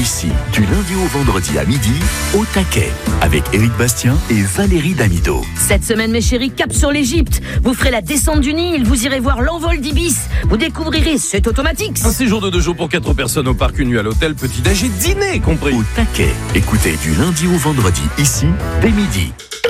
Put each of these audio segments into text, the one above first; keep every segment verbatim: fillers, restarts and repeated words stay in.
Ici, du lundi au vendredi à midi, au taquet, avec Éric Bastien et Valérie Damido. Cette semaine, mes chéris, cap sur l'Égypte. Vous ferez la descente du Nil, vous irez voir l'envol d'Ibis. Vous découvrirez C'est automatique. Un séjour de deux jours pour quatre personnes au parc, une nuit à l'hôtel, petit-déj et dîner compris. Au taquet, écoutez du lundi au vendredi, ici, dès midi.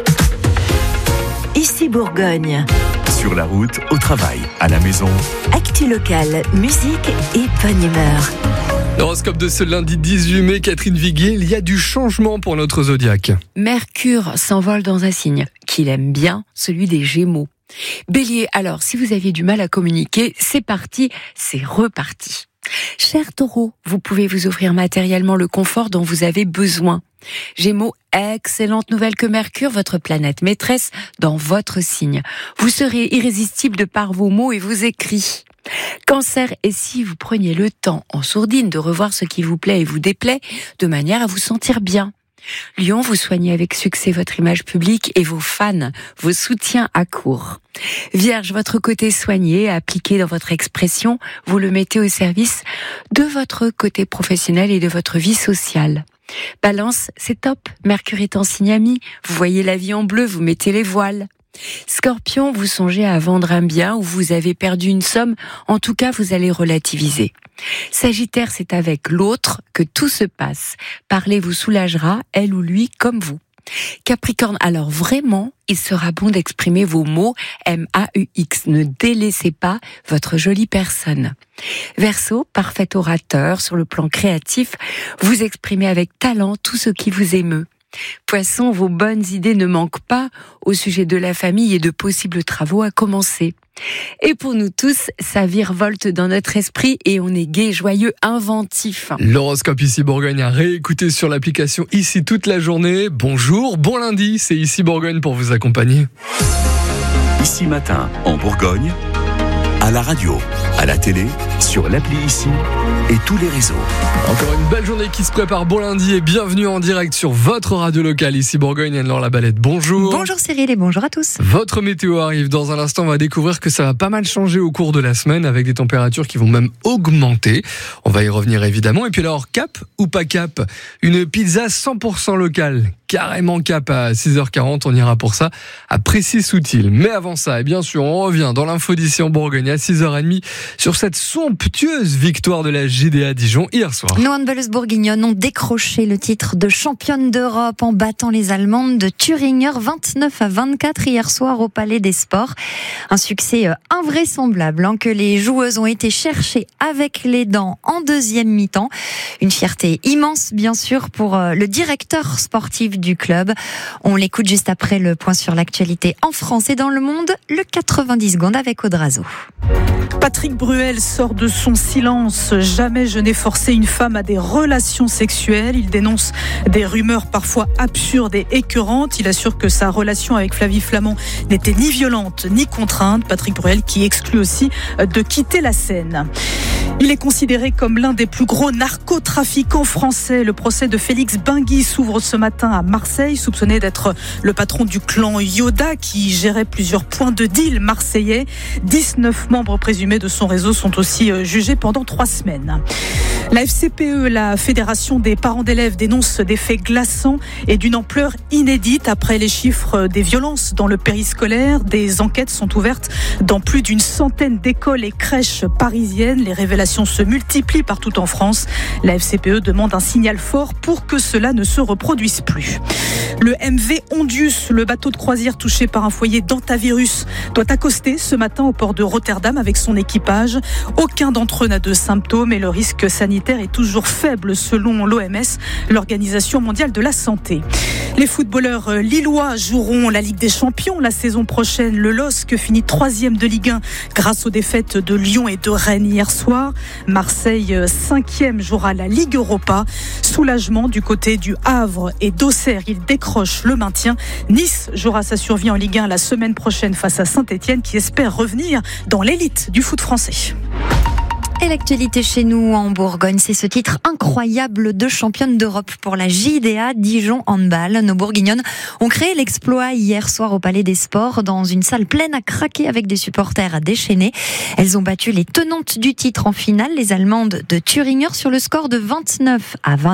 Ici Bourgogne. Sur la route, au travail, à la maison. Actu locale, musique et bonne humeur. L'horoscope de ce lundi dix-huit mai, Catherine Viguier, il y a du changement pour notre zodiaque. Mercure s'envole dans un signe qu'il aime bien, celui des Gémeaux. Bélier, alors si vous aviez du mal à communiquer, c'est parti, c'est reparti. Cher Taureau, vous pouvez vous offrir matériellement le confort dont vous avez besoin. Gémeaux, excellente nouvelle que Mercure, votre planète maîtresse, dans votre signe. Vous serez irrésistible de par vos mots et vos écrits. Cancer, et si vous preniez le temps en sourdine de revoir ce qui vous plaît et vous déplaît, de manière à vous sentir bien. Lion, vous soignez avec succès votre image publique et vos fans, vos soutiens à court. Vierge, votre côté soigné, appliqué dans votre expression, vous le mettez au service de votre côté professionnel et de votre vie sociale. Balance, c'est top, Mercure est en signe ami, vous voyez la vie en bleu, vous mettez les voiles. Scorpion, vous songez à vendre un bien ou vous avez perdu une somme, en tout cas vous allez relativiser. Sagittaire, c'est avec l'autre que tout se passe. Parler vous soulagera, elle ou lui, comme vous. Capricorne, alors vraiment, il sera bon d'exprimer vos mots M A U X. Ne délaissez pas votre jolie personne. Verseau, parfait orateur sur le plan créatif, vous exprimez avec talent tout ce qui vous émeut. Poisson, vos bonnes idées ne manquent pas au sujet de la famille et de possibles travaux à commencer. Et pour nous tous, ça virevolte dans notre esprit et on est gai, joyeux, inventif. L'horoscope Ici Bourgogne à réécouter sur l'application Ici toute la journée. Bonjour, bon lundi, c'est Ici Bourgogne pour vous accompagner. Ici matin, en Bourgogne, à la radio, à la télé, sur l'appli Ici et tous les réseaux. Encore une belle journée qui se prépare, bon lundi et bienvenue en direct sur votre radio locale Ici Bourgogne. Anne-Laure Labalette, bonjour. Bonjour Cyril et bonjour à tous. Votre météo arrive dans un instant, on va découvrir que ça va pas mal changer au cours de la semaine avec des températures qui vont même augmenter. On va y revenir évidemment. Et puis alors, cap ou pas cap? Une pizza cent pour cent locale, carrément cap à six heures quarante, on ira pour ça à Précy-Soutil. Mais avant ça, et bien sûr, on revient dans l'info d'ici en Bourgogne à six heures trente sur cette somptueuse victoire de la J D A Dijon hier soir. Nos handballeuses bourguignonnes ont décroché le titre de championne d'Europe en battant les Allemandes de Thüringer vingt-neuf à vingt-quatre hier soir au Palais des Sports. Un succès invraisemblable hein, que les joueuses ont été chercher avec les dents en deuxième mi-temps. Une fierté immense bien sûr pour le directeur sportif du club. On l'écoute juste après le point sur l'actualité en France et dans le monde, le quatre-vingt-dix secondes avec Audrazo. Patrick Bruel sort de son silence. Jamais je n'ai forcé une femme à des relations sexuelles. Il dénonce des rumeurs parfois absurdes et écœurantes. Il assure que sa relation avec Flavie Flament n'était ni violente ni contrainte. Patrick Bruel qui exclut aussi de quitter la scène. Il est considéré comme l'un des plus gros narcotrafiquants français. Le procès de Félix Bingui s'ouvre ce matin à Marseille, soupçonné d'être le patron du clan Yoda qui gérait plusieurs points de deal marseillais. dix-neuf membres présumés de son réseau sont aussi jugés pendant trois semaines. La F C P E, la Fédération des parents d'élèves, dénonce des faits glaçants et d'une ampleur inédite. Après les chiffres des violences dans le périscolaire, des enquêtes sont ouvertes dans plus d'une centaine d'écoles et crèches parisiennes. Les révélations se multiplient partout en France. La F C P E demande un signal fort pour que cela ne se reproduise plus. Le M V Ondius, le bateau de croisière touché par un foyer d'hantavirus, doit accoster ce matin au port de Rotterdam avec son équipage. Aucun d'entre eux n'a de symptômes et le risque sanitaire est toujours faible selon l'O M S, l'Organisation mondiale de la santé. Les footballeurs lillois joueront la Ligue des Champions la saison prochaine. Le L O S C finit troisième de Ligue un grâce aux défaites de Lyon et de Rennes hier soir. Marseille, cinquième, jouera la Ligue Europa. Soulagement du côté du Havre et d'Auxerre. Il décroche le maintien. Nice jouera sa survie en Ligue un la semaine prochaine face à Saint-Etienne qui espère revenir dans l'élite du foot français. Et l'actualité chez nous en Bourgogne, c'est ce titre incroyable de championne d'Europe pour la J D A Dijon Handball. Nos bourguignonnes ont créé l'exploit hier soir au Palais des Sports dans une salle pleine à craquer avec des supporters déchaînés. Elles ont battu les tenantes du titre en finale, les Allemandes de Thüringer, sur le score de vingt-neuf à vingt.